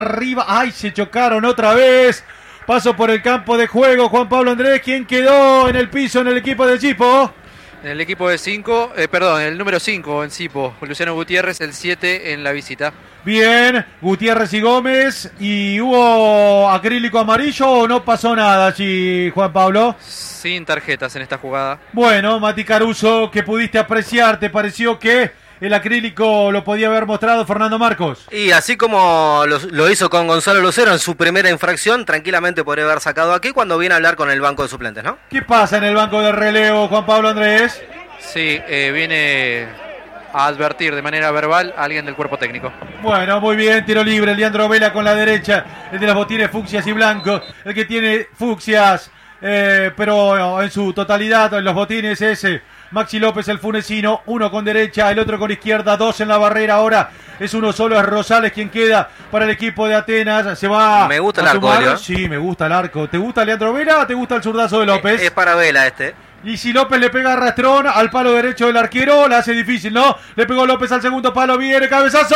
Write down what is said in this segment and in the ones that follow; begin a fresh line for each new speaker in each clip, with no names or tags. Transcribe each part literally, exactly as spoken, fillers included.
arriba. ¡Ay! Se chocaron otra vez. Paso por el campo de juego. Juan Pablo Andrés, ¿quién quedó en el piso en el equipo de Chipo?
En el equipo de cinco, eh, perdón, el número cinco en Cipo, Luciano Gutiérrez, el siete en la visita.
Bien, Gutiérrez y Gómez. ¿Y hubo acrílico amarillo o no pasó nada allí, Juan Pablo?
Sin tarjetas en esta jugada.
Bueno, Mati Caruso, ¿qué pudiste apreciar? ¿Te pareció que el acrílico lo podía haber mostrado Fernando Marcos?
Y así como lo, lo hizo con Gonzalo Lucero en su primera infracción, tranquilamente podría haber sacado aquí cuando viene a hablar con el banco de suplentes, ¿no?
¿Qué pasa en el banco de relevo, Juan Pablo Andrés?
Sí, eh, viene a advertir de manera verbal a alguien del cuerpo técnico.
Bueno, muy bien, tiro libre, Leandro Vela con la derecha, el de los botines fucsias y blancos, el que tiene fucsias, eh, pero en su totalidad, en los botines ese. Maxi López, el funesino, uno con derecha, el otro con izquierda, dos en la barrera. Ahora es uno solo, es Rosales quien queda para el equipo de Atenas. Se va.
Me gusta el arco, Leo.
Sí, me gusta el arco. ¿Te gusta Leandro Vela o te gusta el zurdazo de López?
Es, es para Vela este.
Y si López le pega a Rastrón al palo derecho del arquero, la hace difícil, ¿no? Le pegó López al segundo palo, viene cabezazo.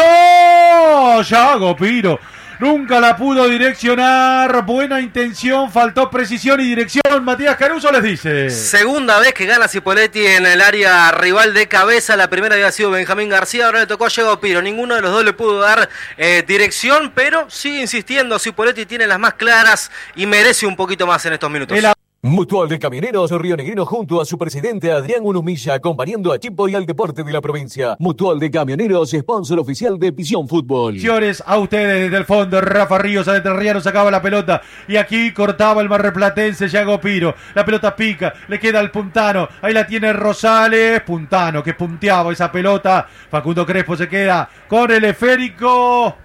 Yago Piro. Nunca la pudo direccionar, buena intención, faltó precisión y dirección. Matías Caruso les dice.
Segunda vez que gana Cipoletti en el área rival de cabeza, la primera había sido Benjamín García, ahora le tocó a Yago Piro. Ninguno de los dos le pudo dar eh, dirección, pero sigue insistiendo, Cipoletti tiene las más claras y merece un poquito más en estos minutos.
El
Mutual de Camioneros Rionegrino junto a su presidente Adrián Unumilla, acompañando a Chipo y al deporte de la provincia. Mutual de Camioneros, sponsor oficial de Visión Fútbol.
Señores, a ustedes desde el fondo, Rafa Ríos, Adenterriano sacaba la pelota y aquí cortaba el marreplatense Yago Piro. La pelota pica, le queda al Puntano, ahí la tiene Rosales, Puntano que punteaba esa pelota. Facundo Crespo se queda con el esférico.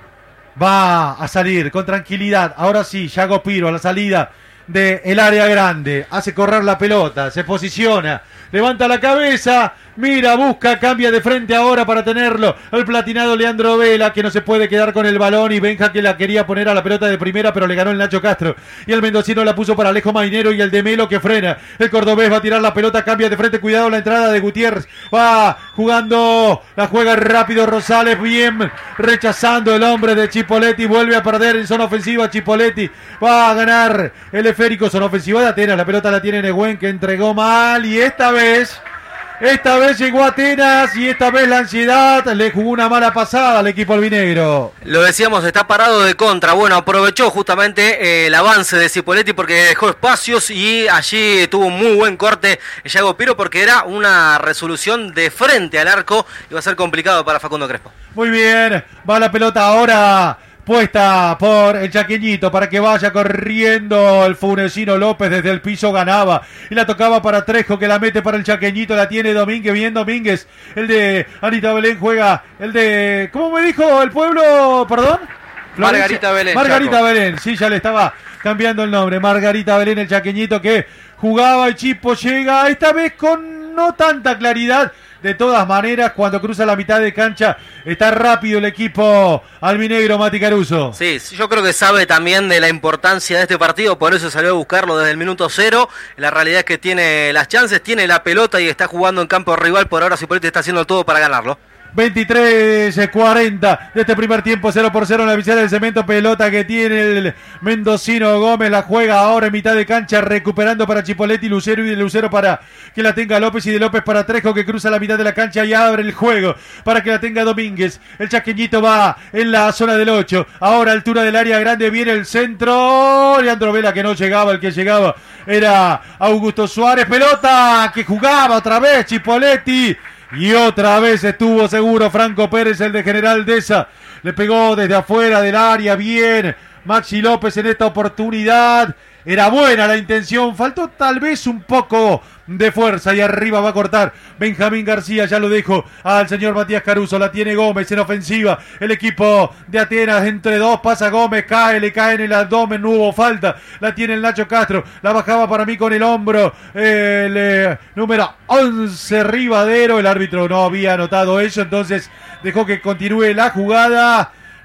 Va a salir con tranquilidad, ahora sí, Yago Piro a la salida del área grande, hace correr la pelota, se posiciona, levanta la cabeza, mira, busca, cambia de frente ahora para tenerlo el platinado Leandro Vela, que no se puede quedar con el balón, y Benja que la quería poner a la pelota de primera, pero le ganó el Nacho Castro, y el mendocino la puso para Alejo Mainero, y el de Melo que frena, el cordobés va a tirar la pelota, cambia de frente, cuidado la entrada de Gutiérrez, va jugando, la juega rápido Rosales, bien, rechazando el hombre de Chipoletti, vuelve a perder en zona ofensiva Chipoletti, va a ganar el esférico, zona ofensiva de Atenas, la pelota la tiene Negüen que entregó mal, y esta vez... Esta vez llegó Atenas y esta vez la ansiedad le jugó una mala pasada al equipo albinegro.
Lo decíamos, está parado de contra. Bueno, aprovechó justamente eh, el avance de Cipoletti porque dejó espacios y allí tuvo un muy buen corte Yago Piro porque era una resolución de frente al arco. Iba a ser complicado para Facundo Crespo.
Muy bien, va la pelota ahora puesta por el chaqueñito para que vaya corriendo el funesino López desde el piso, ganaba y la tocaba para Trejo que la mete para el chaqueñito, la tiene Domínguez, bien Domínguez, el de Anita Belén juega, el de, ¿cómo me dijo el pueblo? Perdón.
Florencia. Margarita Belén.
Margarita
Chaco.
Belén, sí, ya le estaba cambiando el nombre, Margarita Belén, el chaqueñito que jugaba, el Chipo llega, esta vez con no tanta claridad. De todas maneras, cuando cruza la mitad de cancha, está rápido el equipo albinegro, Mati Caruso.
Sí, yo creo que sabe también de la importancia de este partido, por eso salió a buscarlo desde el minuto cero. La realidad es que tiene las chances, tiene la pelota y está jugando en campo rival. Por ahora Cipoletti está haciendo todo para ganarlo.
veintitrés cuarenta de este primer tiempo, cero por cero en la visera del Cemento, pelota que tiene el mendocino Gómez, la juega ahora en mitad de cancha, recuperando para Chipoletti, Lucero, y de Lucero para que la tenga López, y de López para Trejo que cruza la mitad de la cancha y abre el juego para que la tenga Domínguez. El chaqueñito va en la zona del ocho, ahora altura del área grande, viene el centro, Leandro Vela que no llegaba, el que llegaba era Augusto Suárez, pelota que jugaba otra vez Chipoletti. Y otra vez estuvo seguro Franco Pérez, el de General Deza. Le pegó desde afuera del área, bien. Maxi López en esta oportunidad. Era buena la intención, faltó tal vez un poco de fuerza y arriba va a cortar Benjamín García, ya lo dejo al señor Matías Caruso, la tiene Gómez en ofensiva, el equipo de Atenas entre dos, pasa Gómez, cae, le cae en el abdomen, no hubo falta, la tiene el Nacho Castro, la bajaba para mí con el hombro, el eh, número once Rivadero, el árbitro no había notado eso, entonces dejó que continúe la jugada.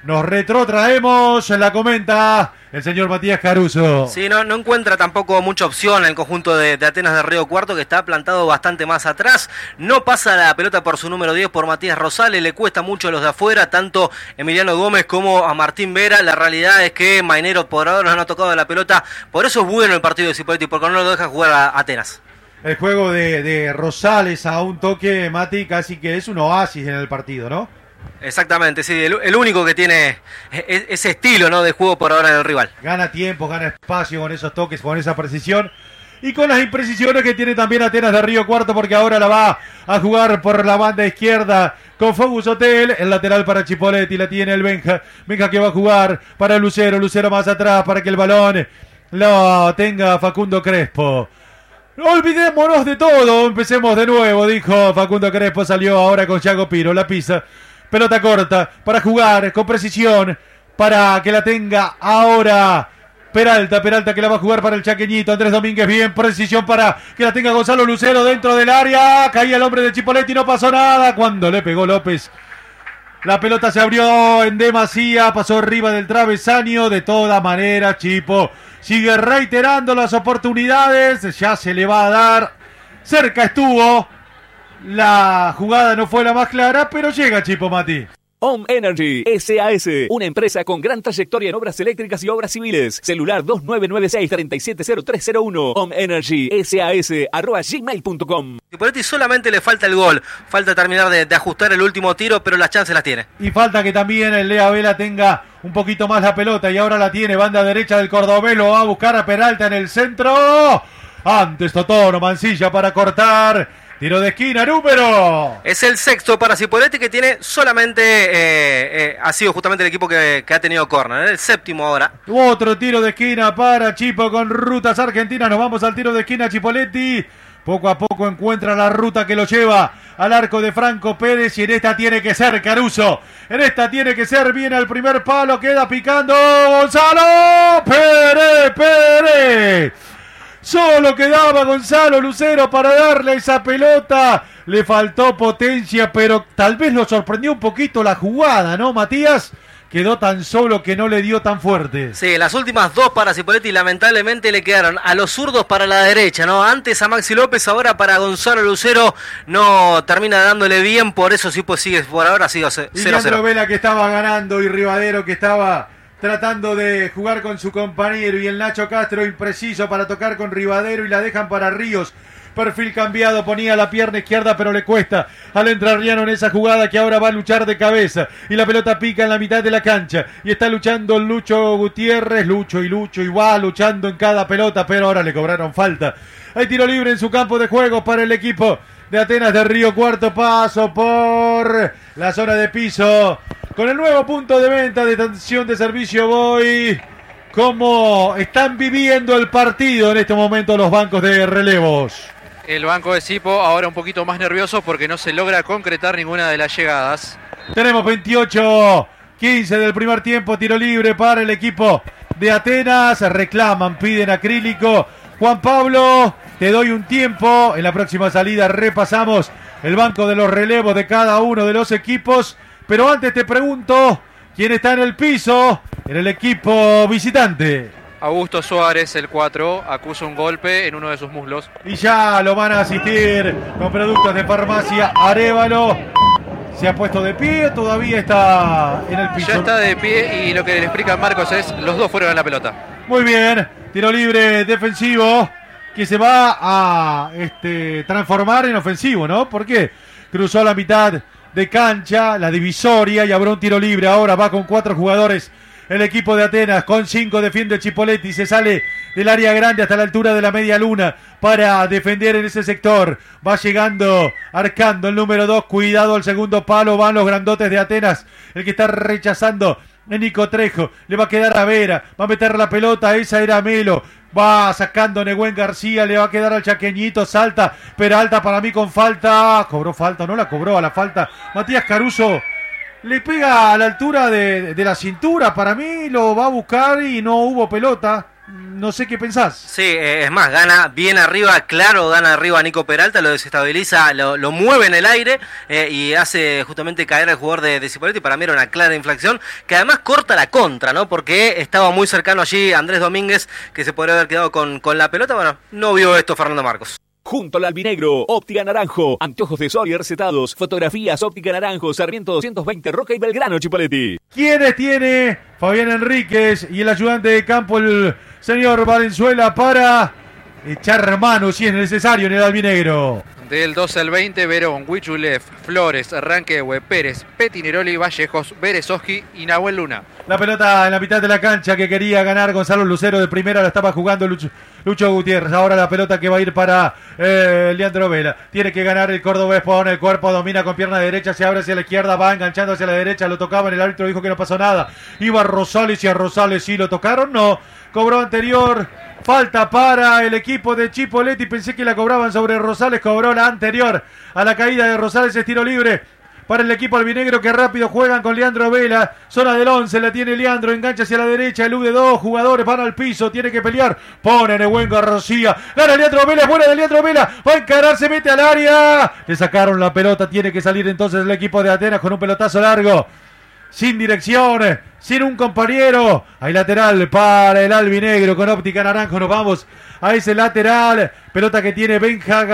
Nos retrotraemos, la comenta el señor Matías Caruso.
Sí, no, no encuentra tampoco mucha opción en el conjunto de, de Atenas de Río Cuarto, que está plantado bastante más atrás. No pasa la pelota por su número diez, por Matías Rosales. Le cuesta mucho a los de afuera, tanto Emiliano Gómez como a Martín Vera. La realidad es que Mainero por ahora no ha tocado la pelota. Por eso es bueno el partido de Cipoletti, porque no lo deja jugar a Atenas.
El juego de, de Rosales a un toque, Mati, casi que es un oasis en el partido, ¿no?
Exactamente, sí, el, el único que tiene ese estilo, ¿no?, de juego por ahora en el rival.
Gana tiempo, gana espacio con esos toques, con esa precisión y con las imprecisiones que tiene también Atenas de Río Cuarto, porque ahora la va a jugar por la banda izquierda con Focus Hotel, el lateral para Chipoletti, la tiene el Benja, Benja que va a jugar para Lucero, Lucero más atrás para que el balón lo tenga Facundo Crespo. No olvidémonos de todo, empecemos de nuevo, dijo Facundo Crespo, salió ahora con Yago Piro, la pisa. Pelota corta para jugar con precisión, para que la tenga ahora Peralta, Peralta que la va a jugar para el chaqueñito, Andrés Domínguez, bien, precisión para que la tenga Gonzalo Lucero dentro del área, caía el hombre de Chipoletti, no pasó nada, cuando le pegó López, la pelota se abrió en demasía, pasó arriba del travesaño, de todas maneras Chipo sigue reiterando las oportunidades, ya se le va a dar, cerca estuvo. La jugada no fue la más clara, pero llega Chipo, Mati.
Home Energy S A S, una empresa con gran trayectoria en obras eléctricas y obras civiles. Celular dos nueve nueve seis, tres siete cero tres cero uno. Home Energy S A S arroba gmail punto com.
Cipoletti solamente le falta el gol, falta terminar de, de ajustar el último tiro, pero las chances las tiene.
Y falta que también el Lea Vela tenga un poquito más la pelota, y ahora la tiene, banda derecha del cordobés, lo va a buscar a Peralta en el centro. Antes Totono, Mancilla para cortar. Tiro de esquina, número.
Es el sexto para Cipoletti, que tiene solamente, eh, eh, ha sido justamente el equipo que, que ha tenido córner, el séptimo ahora.
Otro tiro de esquina para Chipo con rutas argentinas. Nos vamos al tiro de esquina, Chipoletti. Poco a poco encuentra la ruta que lo lleva al arco de Franco Pérez, y en esta tiene que ser Caruso. En esta tiene que ser, viene al primer palo, queda picando Gonzalo Pérez, Pérez. Solo quedaba Gonzalo Lucero para darle esa pelota. Le faltó potencia, pero tal vez lo sorprendió un poquito la jugada, ¿no, Matías? Quedó tan solo que no le dio tan fuerte.
Sí, las últimas dos para Cipoletti lamentablemente le quedaron a los zurdos para la derecha, ¿no? Antes a Maxi López, ahora para Gonzalo Lucero. No termina dándole bien, por eso sí, pues sigue por ahora, sigue cero cero.
Y Leandro Vela que estaba ganando, y Rivadero que estaba tratando de jugar con su compañero, y el Nacho Castro impreciso para tocar con Rivadero, y la dejan para Ríos. Perfil cambiado, ponía la pierna izquierda, pero le cuesta al entrerriano en esa jugada, que ahora va a luchar de cabeza, y la pelota pica en la mitad de la cancha, y está luchando Lucho Gutiérrez, Lucho y Lucho, y va luchando en cada pelota, pero ahora le cobraron falta. Hay tiro libre en su campo de juego para el equipo de Atenas de Río Cuarto. Paso por la zona de piso con el nuevo punto de venta de estación de servicio Voy. ¿Cómo están viviendo el partido en este momento los bancos de relevos?
El banco de Cipo ahora un poquito más nervioso porque no se logra concretar ninguna de las llegadas.
Tenemos veintiocho quince del primer tiempo, tiro libre para el equipo de Atenas. Reclaman, piden acrílico. Juan Pablo, te doy un tiempo. En la próxima salida repasamos el banco de los relevos de cada uno de los equipos. Pero antes te pregunto, ¿quién está en el piso en el equipo visitante?
Augusto Suárez, el cuatro, acusa un golpe en uno de sus muslos.
Y ya lo van a asistir con productos de farmacia Arévalo. Se ha puesto de pie, todavía está en el piso.
Ya está de pie, y lo que le explica Marcos es, los dos fueron a la pelota.
Muy bien, tiro libre defensivo que se va a este, transformar en ofensivo, ¿no? ¿Por qué? Cruzó la mitad de cancha, la divisoria, y habrá un tiro libre. Ahora va con cuatro jugadores el equipo de Atenas, con cinco defiende Chipoletti, se sale del área grande hasta la altura de la media luna para defender en ese sector. Va llegando Arcando el número dos, cuidado al segundo palo, van los grandotes de Atenas, el que está rechazando es Nico Trejo, le va a quedar a Vera, va a meter la pelota, esa era Melo, va sacando Nehuen García, le va a quedar al chaqueñito, salta Peralta, para mí con falta, cobró falta, no la cobró a la falta, Matías Caruso le pega a la altura de, de la cintura, para mí lo va a buscar y no hubo pelota, no sé qué pensás.
Sí, eh, es más, gana bien arriba, claro, gana arriba a Nico Peralta, lo desestabiliza, lo, lo mueve en el aire eh, y hace justamente caer al jugador de, de Cipolletti. Para mí era una clara inflexión, que además corta la contra, ¿no? Porque estaba muy cercano allí Andrés Domínguez, que se podría haber quedado con, con la pelota. Bueno, no vio esto Fernando Marcos.
Junto al albinegro, Óptica Naranjo, anteojos de sol y recetados, fotografías, Óptica Naranjo, Sarmiento doscientos veinte, Roca y Belgrano, Chipolletti.
¿Quiénes tiene Fabián Enríquez y el ayudante de campo, el señor Valenzuela, para echar mano si es necesario en el albinegro?
Del doce al veinte, Verón, Huichulev, Flores, Ranquehue, Pérez, Petineroli, Vallejos, Berezoski y Nahuel Luna.
La pelota en la mitad de la cancha que quería ganar Gonzalo Lucero de primera, la estaba jugando Lucho, Lucho Gutiérrez. Ahora la pelota que va a ir para eh, Leandro Vela. Tiene que ganar el cordobés, pone el cuerpo, domina con pierna derecha, se abre hacia la izquierda, va enganchando hacia la derecha, lo tocaban, el árbitro dijo que no pasó nada. Iba Rosales y a Rosales sí lo tocaron, no. Cobró anterior, falta para el equipo de Chipolletti, pensé que la cobraban sobre Rosales, cobró la anterior a la caída de Rosales, es tiro libre para el equipo albinegro que rápido juegan con Leandro Vela, zona del once, la tiene Leandro, engancha hacia la derecha, elude dos jugadores, van al piso, tiene que pelear, pone Nehuen García, gana Leandro Vela, es buena de Leandro Vela, va a encarar, se mete al área, le sacaron la pelota, tiene que salir entonces el equipo de Atenas con un pelotazo largo, sin dirección, sin un compañero. Hay lateral para el albinegro con Óptica Naranjo. Nos vamos a ese lateral. Pelota que tiene Benja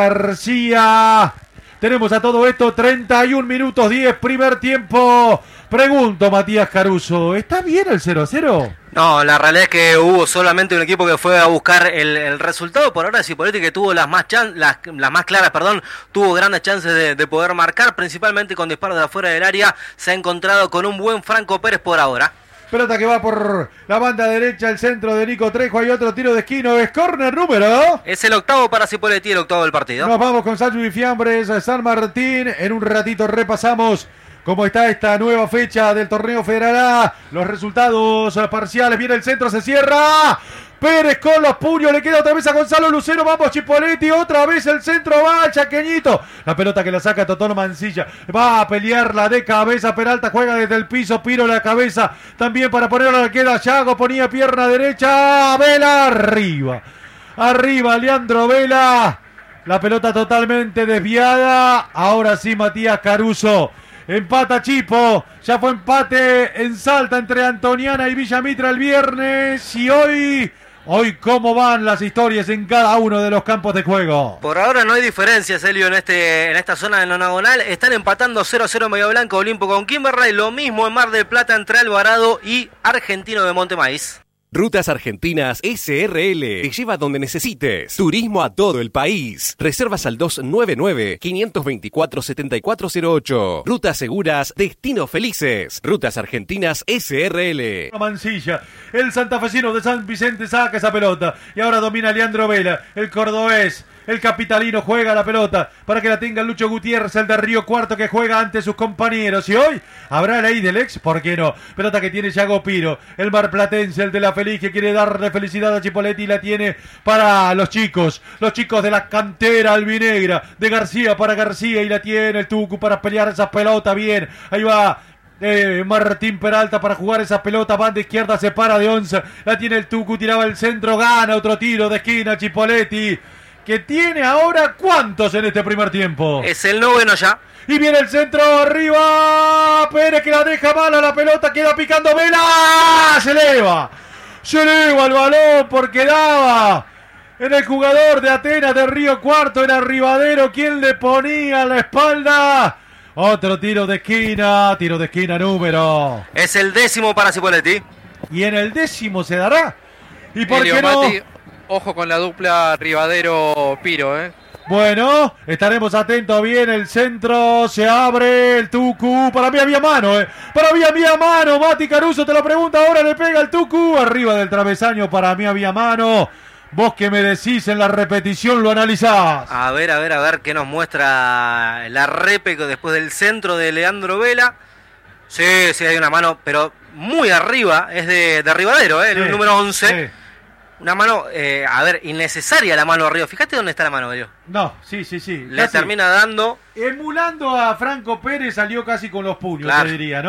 García. Tenemos a todo esto treinta y un minutos diez, primer tiempo. Pregunto, Matías Caruso, ¿está bien el cero a cero?
No, la realidad es que hubo solamente un equipo que fue a buscar el, el resultado. Por ahora Cipolletti, que tuvo las más chan, las, las más claras, perdón, tuvo grandes chances de, de poder marcar, principalmente con disparos de afuera del área. Se ha encontrado con un buen Franco Pérez por ahora.
Pelota que va por la banda derecha, el centro de Nico Trejo. Hay otro tiro de esquina, es córner número.
Es el octavo para Cipolletti, el octavo del partido.
Nos vamos con Sancho y Fiambres, San Martín. En un ratito repasamos cómo está esta nueva fecha del torneo Federal A. Los resultados parciales. Viene el centro, se cierra. Pérez con los puños, le queda otra vez a Gonzalo Lucero, vamos Chipolletti, otra vez el centro, va el chaqueñito, la pelota que la saca Totón Mancilla, va a pelearla de cabeza, Peralta juega desde el piso, Piro la cabeza, también para ponerla, le queda Yago, ponía pierna derecha, Vela arriba, arriba Leandro Vela, la pelota totalmente desviada, ahora sí Matías Caruso. Empata Chipo, ya fue empate en Salta entre Antoniana y Villamitra el viernes y hoy, hoy cómo van las historias en cada uno de los campos de juego.
Por ahora no hay diferencias, Elio, en este en esta zona de nonagonal, están empatando cero a cero Medio Blanco, Olimpo con Kimberley, lo mismo en Mar del Plata entre Alvarado y Argentino de Montemaíz.
Rutas Argentinas S R L te lleva donde necesites. Turismo a todo el país. Reservas al dos nueve nueve, cinco dos cuatro, siete cuatro cero ocho. Rutas seguras, destinos felices. Rutas Argentinas S R L.
Mancilla, el santafesino de San Vicente saca esa pelota y ahora domina Leandro Vela, el cordobés. El capitalino juega la pelota para que la tenga Lucho Gutiérrez, el de Río Cuarto, que juega ante sus compañeros. Y hoy habrá ley del ex, ¿por qué no? Pelota que tiene Yago Piro, el marplatense, el de la Feliz, que quiere darle felicidad a Chipolletti y la tiene para los chicos. Los chicos de la cantera albinegra, de García para García y la tiene el Tucu para pelear esas pelotas bien. Ahí va. Eh, Martín Peralta para jugar esa pelota, banda izquierda, se para de once. La tiene el Tucu, tiraba el centro, gana otro tiro de esquina Chipolletti. Que tiene ahora ¿cuántos en este primer tiempo?
Es el noveno ya.
Y viene el centro arriba. Pérez que la deja mala la pelota. Queda picando Vela. Se eleva. Se eleva el balón porque daba en el jugador de Atenas de Río Cuarto. Era Rivadero quien le ponía la espalda. Otro tiro de esquina. Tiro de esquina número.
Es el décimo para Cipolletti.
Y en el décimo se dará. ¿Y por
Elio,
qué no?
Mati, ojo con la dupla Rivadero-Piro, ¿eh?
Bueno, estaremos atentos. Bien, el centro se abre. El Tucu. Para mí había mano, ¿eh? Para mí había mano. Mati Caruso te lo pregunta. Ahora le pega el Tucu. Arriba del travesaño. Para mí había mano. Vos que me decís en la repetición lo analizás.
A ver, a ver, a ver qué nos muestra la repe después del centro de Leandro Vela. Sí, sí, hay una mano, pero muy arriba. Es de, de Rivadero, ¿eh? El
Sí,
número once.
Sí.
Una mano, eh, a ver, innecesaria la mano arriba. Fíjate dónde está la mano, Elio.
No, sí, sí, sí.
Le
Casi.
termina dando.
Emulando a Franco Pérez salió casi con los puños,
Claro.
te diría, ¿no?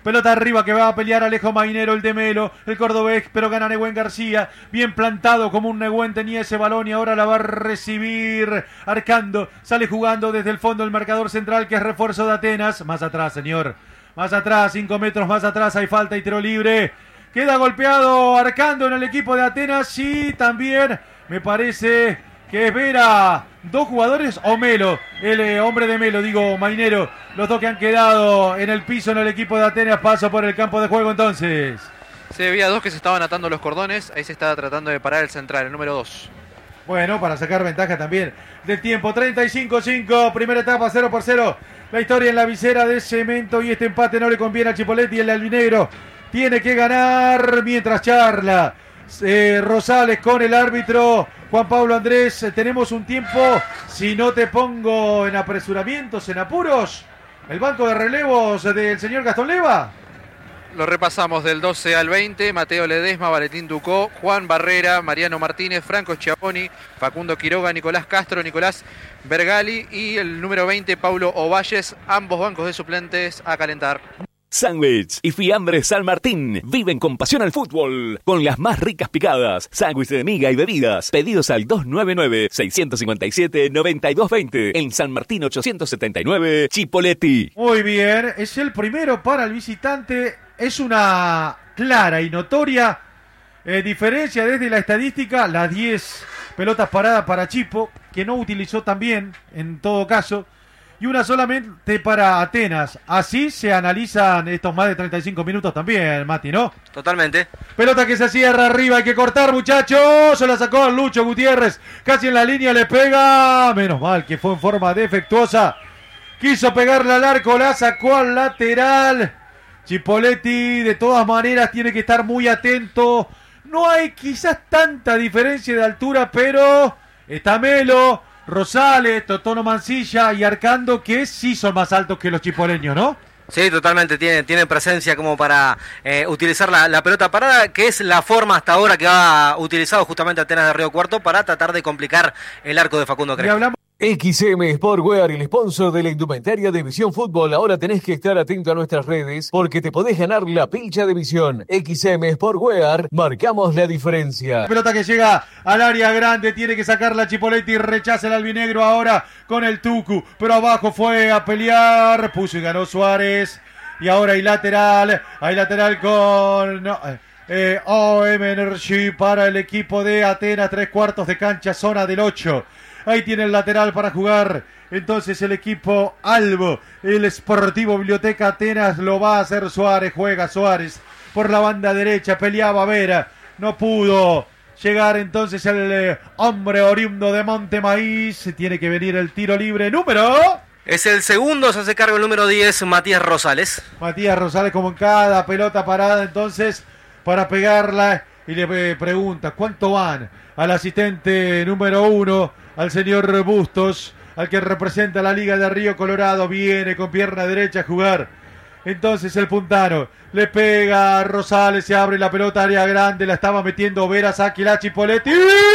Pelota arriba que va a pelear Alejo Mainero, el de Melo, el cordobés, pero gana Nehuen García. Bien plantado como un Nehuen tenía ese balón y ahora la va a recibir Arcando. Sale jugando desde el fondo el marcador central que es refuerzo de Atenas. Más atrás, señor. Más atrás, cinco metros más atrás, hay falta y tiro libre. Queda golpeado Arcando en el equipo de Atenas y también me parece que es Vera. Dos jugadores o Melo, el eh, hombre de Melo, digo Mainero, los dos que han quedado en el piso en el equipo de Atenas. Paso por el campo de juego entonces.
Se veía dos que se estaban atando los cordones, ahí se estaba tratando de parar el central, el número dos.
Bueno, para sacar ventaja también del tiempo. treinta y cinco cinco, primera etapa, cero por cero. La historia en la visera de Cemento y este empate no le conviene a Chipoleti. El albinegro tiene que ganar mientras charla eh, Rosales con el árbitro Juan Pablo Andrés. Tenemos un tiempo, si no te pongo en apresuramientos, en apuros, el banco de relevos del señor Gastón Leva.
Lo repasamos del doce al veinte, Mateo Ledesma, Valentín Ducó, Juan Barrera, Mariano Martínez, Franco Schiavoni, Facundo Quiroga, Nicolás Castro, Nicolás Bergali y el número veinte, Paulo Ovalles, ambos bancos de suplentes a calentar.
Sándwich y Fiambres San Martín viven con pasión al fútbol, con las más ricas picadas, sándwich de miga y bebidas. Pedidos al dos nueve nueve, seis cinco siete, nueve dos dos cero en San Martín ochocientos setenta y nueve, Chipoleti.
Muy bien, es el primero para el visitante. Es una clara y notoria eh, diferencia desde la estadística. Las diez pelotas paradas para Chipo, que no utilizó tan bien en todo caso, y una solamente para Atenas. Así se analizan estos más de treinta y cinco minutos también, Mati, ¿no?
Totalmente.
Pelota que se cierra arriba, hay que cortar, muchachos. Se la sacó Lucho Gutiérrez, casi en la línea, le pega. Menos mal que fue en forma defectuosa. Quiso pegarle al arco, la sacó al lateral. Chipoleti de todas maneras tiene que estar muy atento. No hay quizás tanta diferencia de altura, pero está Melo, Rosales, Totono Mancilla y Arcando, que sí son más altos que los chipoleños, ¿no?
Sí, totalmente, tiene, tiene presencia como para eh, utilizar la, la pelota parada, que es la forma hasta ahora que ha utilizado justamente Atenas de Río Cuarto para tratar de complicar el arco de Facundo Crespo.
Y hablamos
X M Sportwear, el sponsor de la indumentaria de Visión Fútbol. Ahora tenés que estar atento a nuestras redes porque te podés ganar la pincha de Visión. X M Sportwear, marcamos la diferencia.
Pelota que llega al área grande, tiene que sacarla Chipoleti, rechaza el albinegro ahora con el Tucu, pero abajo fue a pelear, puso y ganó Suárez. Y ahora hay lateral, hay lateral con no, eh, O M Energy para el equipo de Atenas, tres cuartos de cancha, zona del ocho. Ahí tiene el lateral para jugar. Entonces el equipo Albo, el Sportivo Biblioteca Atenas, lo va a hacer Suárez. Juega Suárez por la banda derecha. Peleaba Vera. No pudo llegar entonces el eh, hombre oriundo de Montemaíz. Tiene que venir el tiro libre. Número.
Es el segundo, se hace cargo el número diez, Matías Rosales.
Matías Rosales como en cada pelota parada entonces para pegarla. Y le eh, pregunta, ¿cuánto van? Al asistente número uno, al señor Bustos, al que representa la Liga de Río Colorado. Viene con pierna derecha a jugar. Entonces el puntano le pega a Rosales, se abre la pelota, área grande, la estaba metiendo Vera, Saki, la Chipoleti.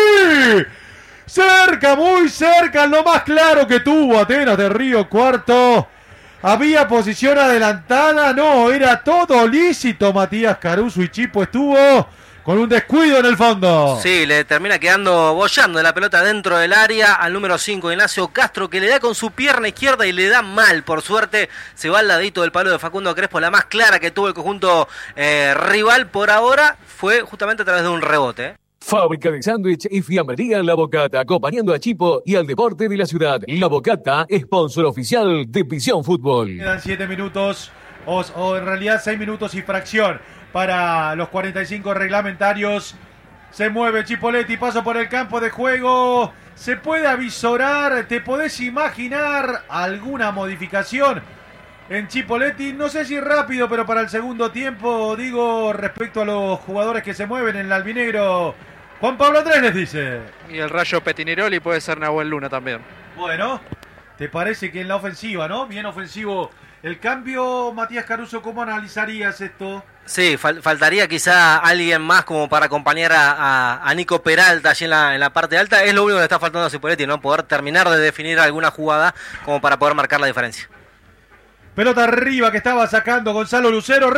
Cerca, muy cerca, lo más claro que tuvo Atenas de Río Cuarto. Había posición adelantada, no, era todo lícito. Matías Caruso y Chipo estuvo con un descuido en el fondo.
Sí, le termina quedando bollando la pelota dentro del área al número cinco, Ignacio Castro, que le da con su pierna izquierda y le da mal. Por suerte se va al ladito del palo de Facundo Crespo. La más clara que tuvo el conjunto eh, rival por ahora fue justamente a través de un rebote. ¿eh?
Fábrica de sándwich y fiambrería La Bocata, acompañando a Chipo y al deporte de la ciudad. La Bocata, sponsor oficial de Visión Fútbol.
Quedan siete minutos, o, o en realidad seis minutos y fracción para los cuarenta y cinco reglamentarios. Se mueve Chipoleti, paso por el campo de juego. Se puede avisorar, te podés imaginar alguna modificación en Chipoleti. No sé si rápido, pero para el segundo tiempo, digo, respecto a los jugadores que se mueven en el albinegro. Juan Pablo Andrés les dice.
Y el Rayo Petineroli puede ser Nahuel Luna también.
Bueno, ¿te parece que en la ofensiva, no? Bien ofensivo el cambio. Matías Caruso, ¿cómo analizarías esto?
Sí, fal- faltaría quizá alguien más como para acompañar a, a, a Nico Peralta allí en la, en la parte alta. Es lo único que le está faltando a Cipoletti, ¿no? Poder terminar de definir alguna jugada como para poder marcar la diferencia.
Pelota arriba que estaba sacando Gonzalo Lucero.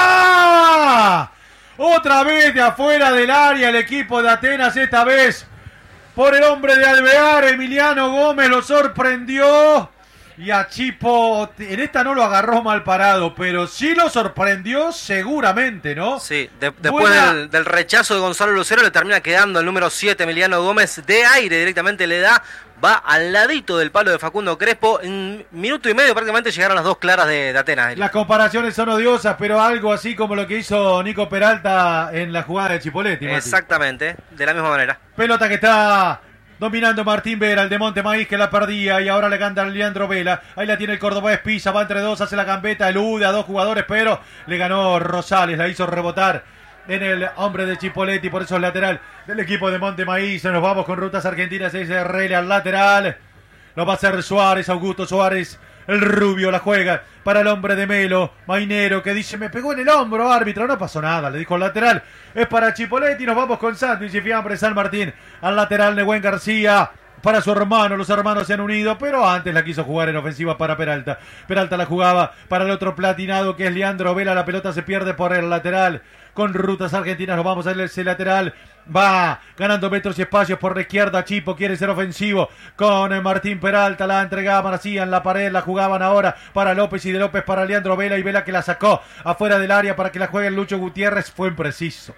¡Recta! Otra vez de afuera del área el equipo de Atenas, esta vez por el hombre de Alvear. Emiliano Gómez lo sorprendió. Y a Chipo, en esta no lo agarró mal parado, pero sí lo sorprendió seguramente, ¿no?
Sí, de, después del, del rechazo de Gonzalo Lucero le termina quedando el número siete, Emiliano Gómez, de aire directamente le da, va al ladito del palo de Facundo Crespo. En minuto y medio prácticamente llegaron las dos claras de, de Atenas.
Las comparaciones son odiosas, pero algo así como lo que hizo Nico Peralta en la jugada de Chipoletti.
Exactamente, Mati. De la misma manera.
Pelota que está dominando Martín Vera, el de Monte Maíz que la perdía y ahora le canta a Leandro Vela. Ahí la tiene el cordobés, pisa, va entre dos, hace la gambeta, elude a dos jugadores, pero le ganó Rosales, la hizo rebotar en el hombre de Chipoletti, por eso es lateral del equipo de Monte Maíz. Nos vamos con Rutas Argentinas, S R L al lateral. Lo va a hacer Suárez, Augusto Suárez. El rubio la juega para el hombre de Melo. Mainero que dice, me pegó en el hombro, árbitro. No pasó nada, le dijo el lateral. Es para Chipoletti. Nos vamos con Sándwich y Fiambre San Martín. Al lateral Nehuen García. Para su hermano, los hermanos se han unido, pero antes la quiso jugar en ofensiva para Peralta. Peralta la jugaba para el otro platinado que es Leandro Vela. La pelota se pierde por el lateral. Con Rutas Argentinas nos vamos a ver ese lateral. Va ganando metros y espacios por la izquierda. Chipo quiere ser ofensivo con Martín Peralta. La entregaban así en la pared. La jugaban ahora para López y de López para Leandro Vela. Y Vela que la sacó afuera del área para que la juegue el Lucho Gutiérrez. Fue impreciso.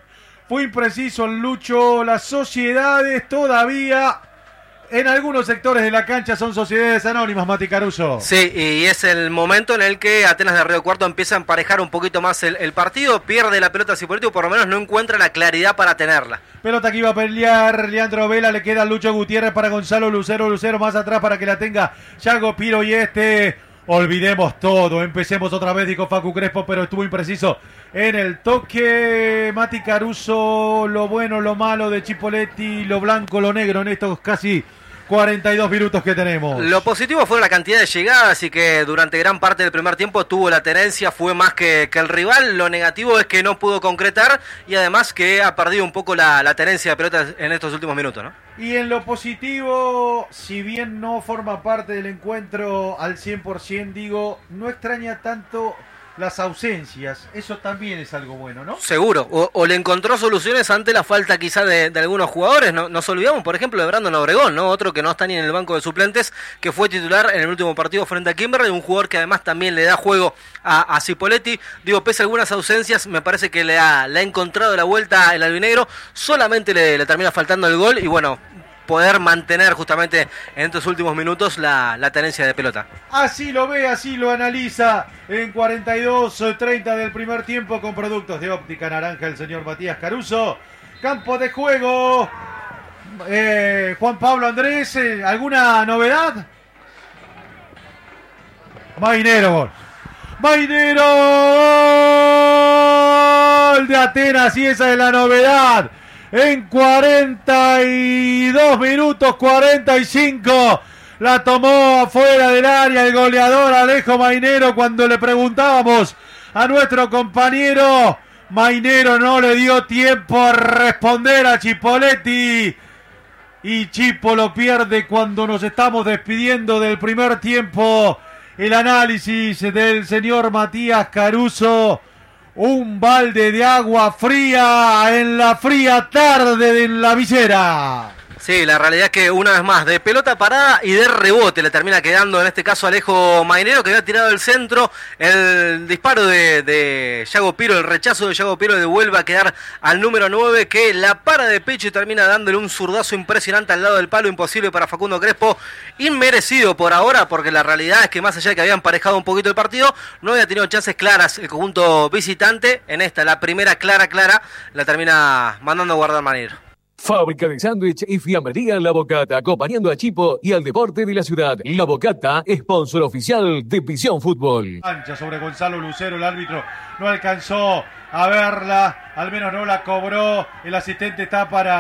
Fue impreciso el Lucho. Las sociedades todavía en algunos sectores de la cancha son sociedades anónimas, Mati Caruso.
Sí, y es el momento en el que Atenas de Río Cuarto empieza a emparejar un poquito más el, el partido, pierde la pelota Cipoliti, o por lo menos no encuentra la claridad para tenerla.
Pelota que iba a pelear Leandro Vela, le queda Lucho Gutiérrez para Gonzalo Lucero, Lucero más atrás para que la tenga Yago Piro y este... Olvidemos todo, empecemos otra vez, dijo Facu Crespo, pero estuvo impreciso en el toque. Mati Caruso, lo bueno, lo malo de Chipoletti, lo blanco, lo negro en estos casi cuarenta y dos minutos que tenemos.
Lo positivo fue la cantidad de llegadas y que durante gran parte del primer tiempo tuvo la tenencia, fue más que, que el rival. Lo negativo es que no pudo concretar y además que ha perdido un poco la, la tenencia de pelotas en estos últimos minutos, ¿no?
Y en lo positivo, si bien no forma parte del encuentro al cien por ciento, digo, no extraña tanto las ausencias. Eso también es algo bueno, ¿no?
Seguro. O, o le encontró soluciones ante la falta quizá de, de algunos jugadores. No, nos olvidamos, por ejemplo, de Brandon Obregón, ¿no? Otro que no está ni en el banco de suplentes, que fue titular en el último partido frente a Kimberley. Un jugador que además también le da juego a, a Cipoletti. Digo, pese a algunas ausencias, me parece que le ha, le ha encontrado la vuelta el albinegro. Solamente le, le termina faltando el gol y bueno, poder mantener justamente en estos últimos minutos la, la tenencia de pelota.
Así lo ve, así lo analiza en cuarenta y dos treinta del primer tiempo con productos de óptica naranja el señor Matías Caruso. Campo de juego. Eh, Juan Pablo Andrés, eh, ¿alguna novedad? Mainero, gol. Mainero, gol de Atenas y esa es la novedad. En cuarenta y dos minutos, cuarenta y cinco, la tomó afuera del área el goleador Alejo Mainero. Cuando le preguntábamos a nuestro compañero, Mainero no le dio tiempo a responder a Chipoletti. Y Chipo lo pierde cuando nos estamos despidiendo del primer tiempo. El análisis del señor Matías Caruso. Un balde de agua fría en la fría tarde en la visera.
Sí, la realidad es que una vez más, de pelota parada y de rebote le termina quedando en este caso Alejo Mainero, que había tirado el centro. El disparo de, de Yago Piro, el rechazo de Yago Piro, devuelve a quedar al número nueve, que la para de pecho y termina dándole un zurdazo impresionante al lado del palo, imposible para Facundo Crespo. Inmerecido por ahora, porque la realidad es que más allá de que había emparejado un poquito el partido, no había tenido chances claras el conjunto visitante. En esta, la primera clara, clara, la termina mandando a guardar Mainero.
Fábrica de sándwich y fiambrería La Bocata, acompañando a Chipo y al deporte de la ciudad. La Bocata, sponsor oficial de Visión Fútbol.
Ancha sobre Gonzalo Lucero, el árbitro no alcanzó a verla, al menos no la cobró. El asistente está para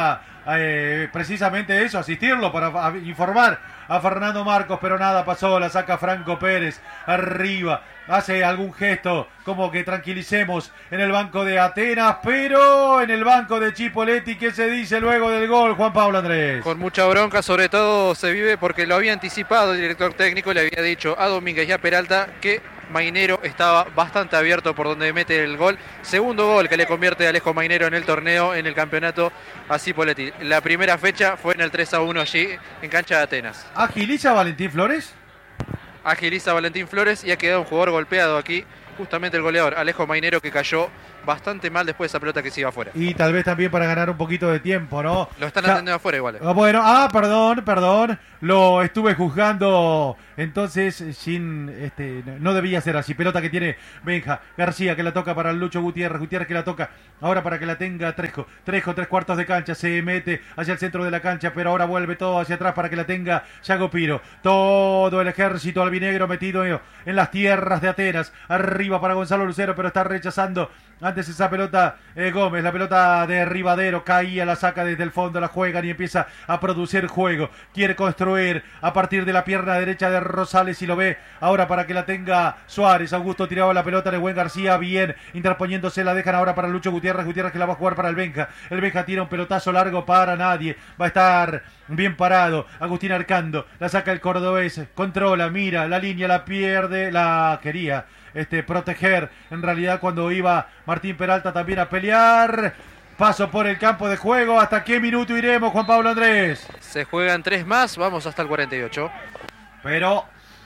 eh, precisamente eso, asistirlo para a, informar a Fernando Marcos, pero nada pasó, la saca Franco Pérez arriba, hace algún gesto como que tranquilicemos en el banco de Atenas, pero en el banco de Chipoletti, ¿qué se dice luego del gol, Juan Pablo Andrés?
Con mucha bronca, sobre todo se vive porque lo había anticipado el director técnico, le había dicho a Domínguez y a Peralta que Mainero estaba bastante abierto por donde mete el gol. Segundo gol que le convierte a Alejo Mainero en el torneo, en el campeonato a Cipoletti. La primera fecha fue en el tres a uno allí en cancha de Atenas.
¿Agiliza Valentín Flores?
Agiliza Valentín Flores y ha quedado un jugador golpeado aquí, justamente el goleador Alejo Mainero, que cayó bastante mal después de esa pelota que se iba afuera.
Y tal vez también para ganar un poquito de tiempo, ¿no?
Lo están
ya...
atendiendo afuera igual.
Ah, bueno, ah, perdón, perdón. Lo estuve juzgando, entonces sin, este, no debía ser así. Pelota que tiene Benja García, que la toca para Lucho Gutiérrez. Gutiérrez que la toca ahora para que la tenga Trejo. Trejo, tres cuartos de cancha, se mete hacia el centro de la cancha, pero ahora vuelve todo hacia atrás para que la tenga Yago Piro. Todo el ejército albinegro metido en las tierras de Atenas. Arriba para Gonzalo Lucero, pero está rechazando antes esa pelota eh, Gómez, la pelota de Rivadero, caía, la saca desde el fondo, la juegan y empieza a producir juego, quiere construir a partir de la pierna derecha de Rosales y lo ve ahora para que la tenga Suárez. Augusto tiraba la pelota de Buen García, bien, interponiéndose, la dejan ahora para Lucho Gutiérrez, Gutiérrez que la va a jugar para el Benja, el Benja tira un pelotazo largo para nadie, va a estar bien parado, Agustín Arcando, la saca el cordobés, controla, mira, la línea la pierde, la quería Este, proteger, en realidad cuando iba Martín Peralta también a pelear. Paso por el campo de juego. ¿Hasta qué minuto iremos, Juan Pablo Andrés?
Se juegan tres más, vamos hasta el cuarenta y ocho.
Pero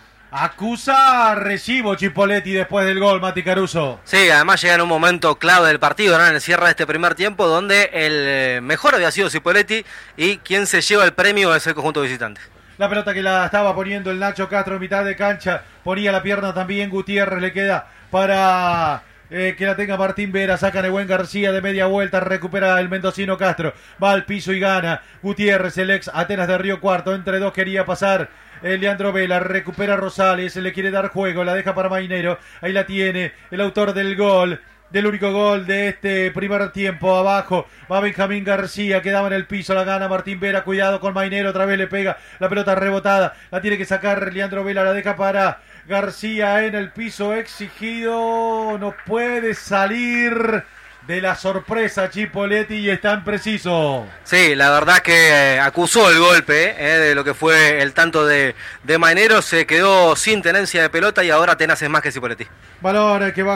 acusa recibo Chipoletti después del gol, Mati Caruso.
Sí, además llega en un momento clave del partido, ¿no? En el cierre de este primer tiempo, donde el mejor había sido Chipoletti y quien se lleva el premio es el conjunto visitante.
La pelota que la estaba poniendo el Nacho Castro en mitad de cancha. Ponía la pierna también Gutiérrez. Le queda para eh, que la tenga Martín Vera. Saca Nebuen García de media vuelta. Recupera el mendocino Castro. Va al piso y gana. Gutiérrez, el ex Atenas de Río Cuarto. Entre dos quería pasar el Leandro Vela. Recupera Rosales. Le quiere dar juego. La deja para Mainero. Ahí la tiene el autor del gol. Del único gol de este primer tiempo. Abajo va Benjamín García, quedaba en el piso, la gana Martín Vera, cuidado con Mainero, otra vez le pega la pelota rebotada, la tiene que sacar Leandro Vela, la deja para García en el piso, exigido, no puede salir de la sorpresa Chipoletti y está en preciso.
Sí, la verdad que eh, acusó el golpe eh, de lo que fue el tanto de, de Mainero, se quedó sin tenencia de pelota y ahora Atenas es más que Chipoletti.
Balón que va a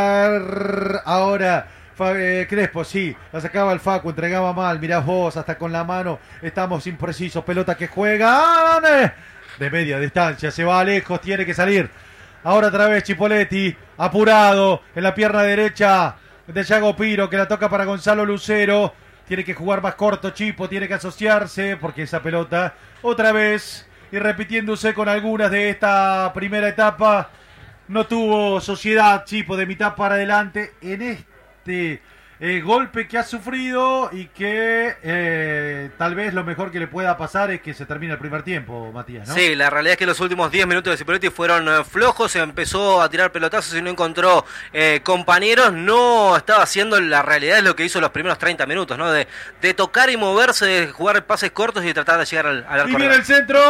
jugar ahora eh, Crespo, sí, la sacaba el Facu, entregaba mal, mirá vos, hasta con la mano estamos imprecisos, pelota que juega de media distancia, se va lejos, tiene que salir. Ahora otra vez Chipoletti, apurado en la pierna derecha de Yago Piro, que la toca para Gonzalo Lucero. Tiene que jugar más corto Chipo, tiene que asociarse, porque esa pelota, otra vez, y repitiéndose con algunas de esta primera etapa, no tuvo sociedad Chipo de mitad para adelante en este eh, golpe que ha sufrido y que eh, tal vez lo mejor que le pueda pasar es que se termine el primer tiempo, Matías, ¿no?
Sí, la realidad es que los últimos diez minutos de Chipoletti fueron eh, flojos, se empezó a tirar pelotazos y no encontró eh, compañeros, no estaba haciendo, la realidad es lo que hizo los primeros treinta minutos, ¿no? De, de tocar y moverse, de jugar pases cortos y tratar de llegar al, al arco.
Y viene el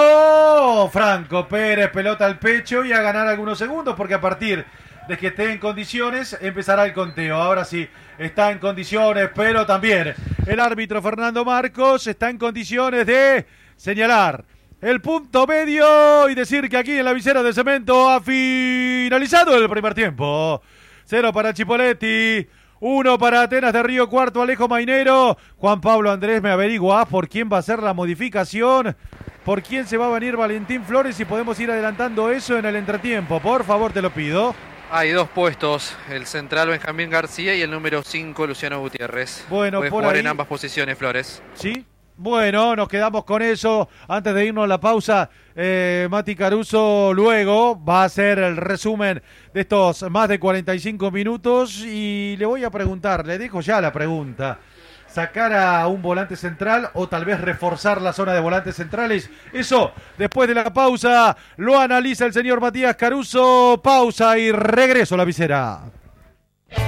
centro, Franco Pérez, pelota al pecho y a ganar algunos segundos, porque a partir de que esté en condiciones empezará el conteo. Ahora sí, está en condiciones, pero también el árbitro Fernando Marcos está en condiciones de señalar el punto medio y decir que aquí en la visera de cemento ha finalizado el primer tiempo. Cero para Chipoletti, uno para Atenas de Río Cuarto, Alejo Mainero. Juan Pablo Andrés, me averigua por quién va a ser la modificación, por quién se va a venir Valentín Flores y podemos ir adelantando eso en el entretiempo. Por favor, te lo pido.
Hay dos puestos, el central Benjamín García y el número cinco Luciano Gutiérrez.
Bueno,
puede
por
jugar
ahí
en ambas posiciones Flores.
Sí, bueno, nos quedamos con eso. Antes de irnos a la pausa, eh, Mati Caruso luego va a hacer el resumen de estos más de cuarenta y cinco minutos y le voy a preguntar, le dejo ya la pregunta. ¿Sacar a un volante central o tal vez reforzar la zona de volantes centrales? Eso, después de la pausa, lo analiza el señor Matías Caruso. Pausa y regreso a la visera.